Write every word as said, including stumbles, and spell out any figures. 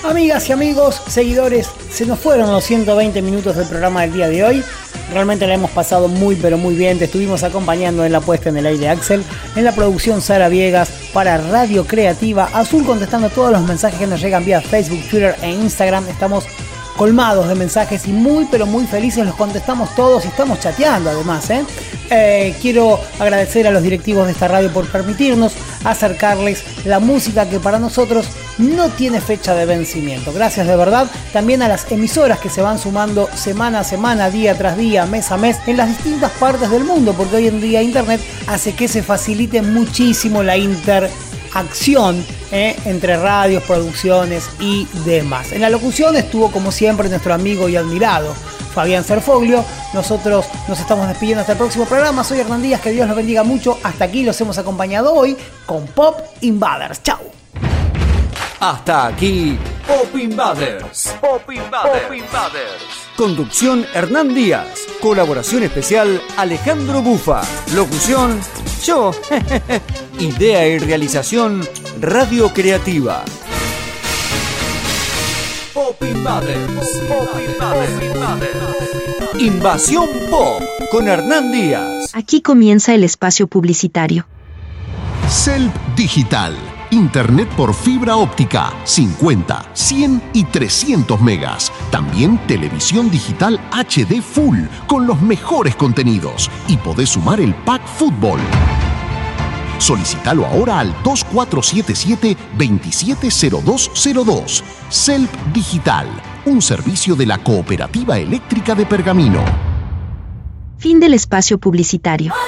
Amigas y amigos, seguidores, se nos fueron los ciento veinte minutos del programa del día de hoy. Realmente la hemos pasado muy pero muy bien. Te estuvimos acompañando en la puesta en el aire Axel, en la producción Sara Viegas, para Radio Creativa Azul, contestando todos los mensajes que nos llegan vía Facebook, Twitter e Instagram. Estamos colmados de mensajes y muy pero muy felices, los contestamos todos y estamos chateando además, ¿eh? Eh, quiero agradecer a los directivos de esta radio por permitirnos acercarles la música que para nosotros no tiene fecha de vencimiento. Gracias de verdad también a las emisoras que se van sumando semana a semana, día tras día, mes a mes en las distintas partes del mundo, porque hoy en día Internet hace que se facilite muchísimo la interacción eh, entre radios, producciones y demás. En la locución estuvo como siempre nuestro amigo y admirado Fabián Cerfoglio. Nosotros nos estamos despidiendo hasta el próximo programa. Soy Hernán Díaz, que Dios los bendiga mucho. Hasta aquí los hemos acompañado hoy con Pop Invaders. Chau. Hasta aquí Pop Invaders. Pop Invaders. Pop Invaders. Conducción Hernán Díaz. Colaboración especial Alejandro Bufa. Locución yo. Idea y realización Radio Creativa. Pop Invaders. Pop Invaders. Invasión Pop con Hernán Díaz. Aquí comienza el espacio publicitario. Celp Digital. Internet por fibra óptica, cincuenta, cien y trescientos megas. También televisión digital H D Full, con los mejores contenidos. Y podés sumar el pack fútbol. Solicítalo ahora al dos cuatro siete siete, dos siete cero dos cero dos. Celp Digital, un servicio de la Cooperativa Eléctrica de Pergamino. Fin del espacio publicitario.